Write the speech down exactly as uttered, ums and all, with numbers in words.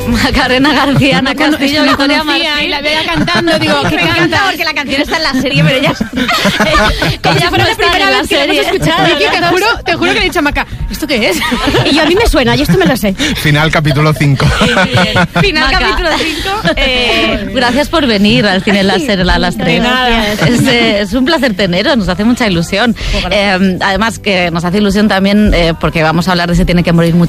Macarena García, Ana Castillo, no, Victoria Martín. Martín. Y la veía cantando, digo, ¿qué Me canta? encanta porque la canción está en la serie, pero ella... Como si fuera la primera vez que la hemos escuchado. Vicky, Te juro, te juro que le he dicho a Maca, ¿esto qué es? Y yo, a mí me suena, yo esto me lo sé. Final capítulo cinco. Final Maca. capítulo cinco. Eh, gracias por venir al Cine Láser a las tres. nada. Es, eh, es un placer teneros, nos hace mucha ilusión. Eh, además que nos hace ilusión también eh, porque vamos a hablar de Se tiene que morir mucha